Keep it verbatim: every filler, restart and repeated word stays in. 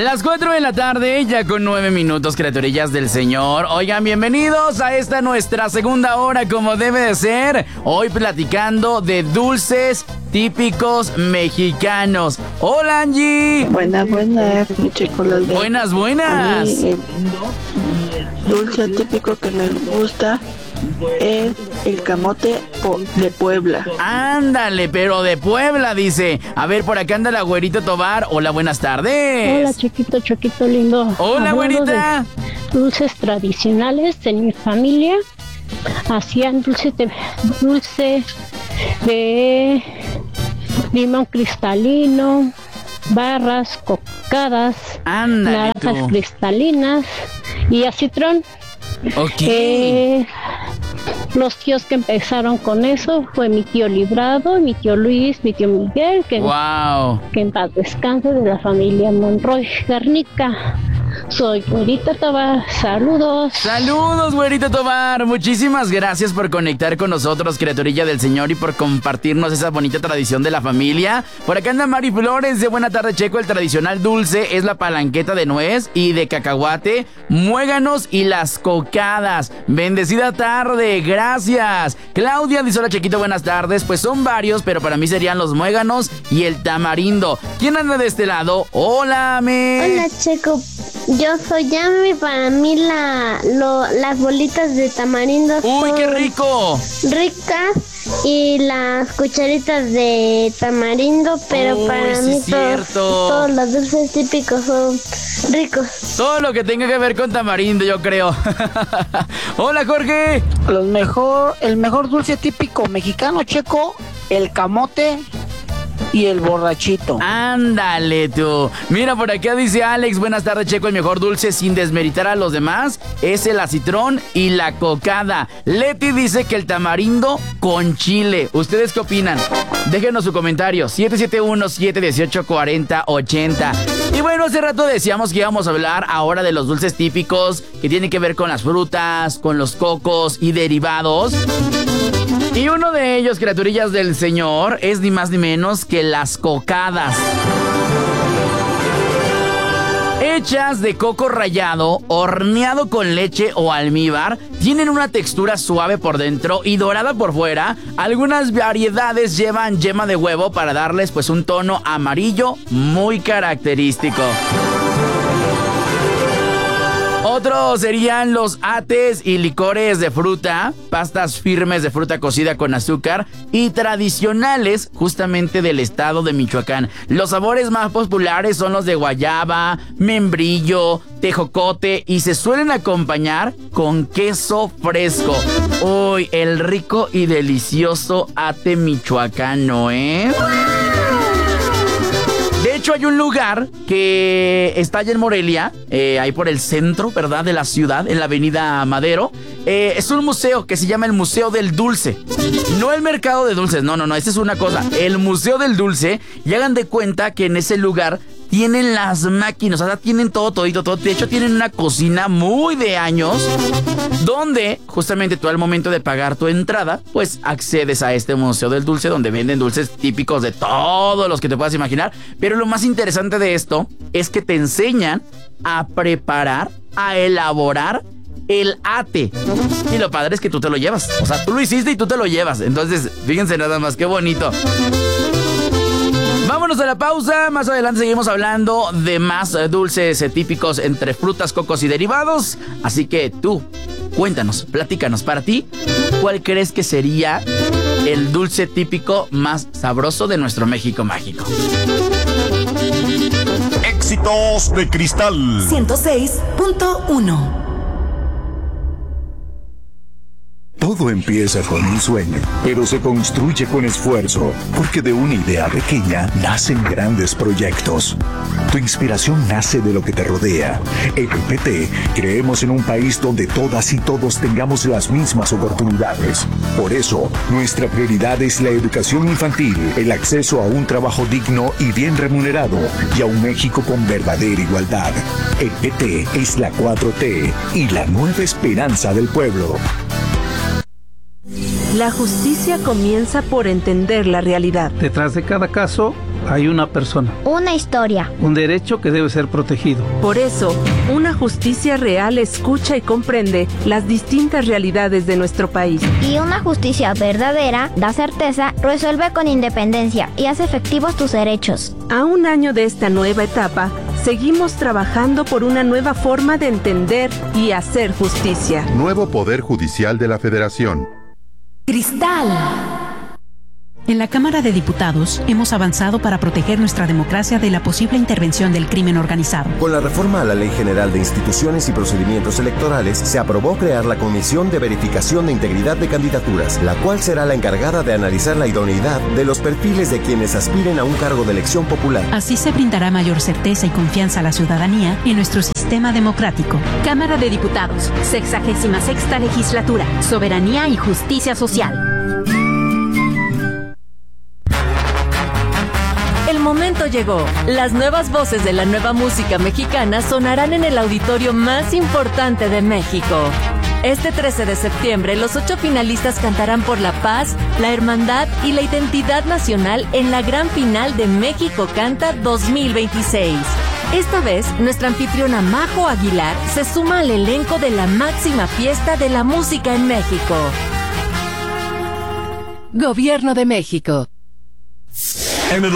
Las cuatro de la tarde, ya con nueve minutos, criaturillas del Señor. Oigan, bienvenidos a esta nuestra segunda hora, como debe de ser. Hoy platicando de dulces típicos mexicanos. Hola, Angie. Buenas, buenas, mi chocolate. Buenas, buenas. A mí, el dulce típico que me gusta es el camote de Puebla. Ándale, pero de Puebla, dice. A ver, por acá anda la güerita Tobar. Hola, buenas tardes. Hola, chiquito, chiquito lindo. Hola, Hablando güerita. de dulces tradicionales de mi familia. Hacían dulce de, dulce de limón cristalino, barras, cocadas, Ándale, naranjas tú. cristalinas y acitrón. Ok. Eh, los tíos que empezaron con eso fue mi tío Librado, mi tío Luis, mi tío Miguel, que, Wow. que en paz descanse, de la familia Monroy Garnica. Soy Güerita Tobar, saludos. Saludos, güerita Tobar. Muchísimas gracias por conectar con nosotros, criaturilla del Señor, y por compartirnos esa bonita tradición de la familia. Por acá anda Mari Flores de Buena Tarde, Checo. El tradicional dulce es la palanqueta de nuez y de cacahuate, muéganos y las cocadas. Bendecida tarde, gracias. Claudia dice: hola, Chequito, buenas tardes. Pues son varios, pero para mí serían los muéganos y el tamarindo. ¿Quién anda de este lado? Hola, me. Hola, Checo. Yo soy Yami. Para mí la, lo, las bolitas de tamarindo ¡Uy, son qué rico! ricas, y las cucharitas de tamarindo, pero Uy, para sí mí es todos, cierto. todos los dulces típicos son ricos. Todo lo que tenga que ver con tamarindo, yo creo. Hola, Jorge. Los mejor, el mejor dulce típico mexicano, Checo, el camote y el borrachito. Ándale tú. Mira, por acá dice Alex: buenas tardes, Checo. El mejor dulce, sin desmeritar a los demás, es el acitrón y la cocada. Leti dice que el tamarindo con chile. ¿Ustedes qué opinan? Déjenos su comentario. siete siete uno, siete uno ocho, cuatro cero ocho cero. Y bueno, hace rato decíamos que íbamos a hablar ahora de los dulces típicos que tienen que ver con las frutas, con los cocos y derivados. Y uno de ellos, criaturillas del Señor, es ni más ni menos que las cocadas. Hechas de coco rallado, horneado con leche o almíbar, tienen una textura suave por dentro y dorada por fuera. Algunas variedades llevan yema de huevo para darles pues un tono amarillo muy característico. Otros serían los ates y licores de fruta, pastas firmes de fruta cocida con azúcar y tradicionales justamente del estado de Michoacán. Los sabores más populares son los de guayaba, membrillo, tejocote y se suelen acompañar con queso fresco. Uy, el rico y delicioso ate michoacano, ¿eh? De hecho, hay un lugar que está allá en Morelia, eh, ahí por el centro, ¿verdad?, de la ciudad, en la avenida Madero. Eh, es un museo que se llama el Museo del Dulce. No el mercado de dulces, no, no, no, esa es una cosa. El Museo del Dulce, y hagan de cuenta que en ese lugar tienen las máquinas, o sea, tienen todo, todito, todo. De hecho, tienen una cocina muy de años, donde justamente tú al momento de pagar tu entrada, pues accedes a este Museo del Dulce, donde venden dulces típicos de todos los que te puedas imaginar. Pero lo más interesante de esto es que te enseñan a preparar, a elaborar el ate. Y lo padre es que tú te lo llevas. O sea, tú lo hiciste y tú te lo llevas. Entonces, fíjense nada más, qué bonito. Vámonos a la pausa. Más adelante seguimos hablando de más dulces típicos entre frutas, cocos y derivados. Así que tú, cuéntanos, platícanos, para ti, ¿cuál crees que sería el dulce típico más sabroso de nuestro México mágico? Éxitos de Cristal ciento seis punto uno. Todo empieza con un sueño, pero se construye con esfuerzo, porque de una idea pequeña nacen grandes proyectos. Tu inspiración nace de lo que te rodea. En el P T creemos en un país donde todas y todos tengamos las mismas oportunidades. Por eso, nuestra prioridad es la educación infantil, el acceso a un trabajo digno y bien remunerado, y a un México con verdadera igualdad. El P T es la cuatro T y la nueva esperanza del pueblo. La justicia comienza por entender la realidad. Detrás de cada caso Hay una persona. Una historia. Un derecho que debe ser protegido. Por eso, una justicia real escucha y comprende las distintas realidades de nuestro país. Y una justicia verdadera da certeza, resuelve con independencia y hace efectivos tus derechos. A un año de esta nueva etapa, seguimos trabajando por una nueva forma de entender y hacer justicia. Nuevo Poder Judicial de la Federación. Cristal. En la Cámara de Diputados hemos avanzado para proteger nuestra democracia de la posible intervención del crimen organizado. Con la reforma a la Ley General de Instituciones y Procedimientos Electorales, se aprobó crear la Comisión de Verificación de Integridad de Candidaturas, la cual será la encargada de analizar la idoneidad de los perfiles de quienes aspiren a un cargo de elección popular. Así se brindará mayor certeza y confianza a la ciudadanía en nuestro sistema democrático. Cámara de Diputados, sexagésima sexta legislatura, soberanía y justicia social. El momento llegó. Las nuevas voces de la nueva música mexicana sonarán en el auditorio más importante de México. Este trece de septiembre, los ocho finalistas cantarán por la paz, la hermandad y la identidad nacional en la gran final de México Canta dos mil veintiséis. Esta vez, nuestra anfitriona Majo Aguilar se suma al elenco de la máxima fiesta de la música en México. Gobierno de México.